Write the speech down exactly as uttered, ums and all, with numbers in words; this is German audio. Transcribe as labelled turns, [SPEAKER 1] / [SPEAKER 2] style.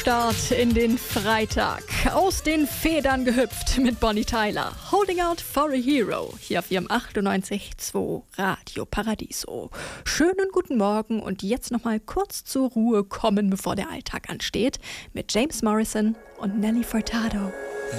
[SPEAKER 1] Start in den Freitag. Aus den Federn gehüpft mit Bonnie Tyler. Holding Out for a Hero. Hier auf ihrem achtundneunzig Komma zwei Radio Paradiso. Schönen guten Morgen und jetzt nochmal kurz zur Ruhe kommen, bevor der Alltag ansteht. Mit James Morrison und Nelly Furtado.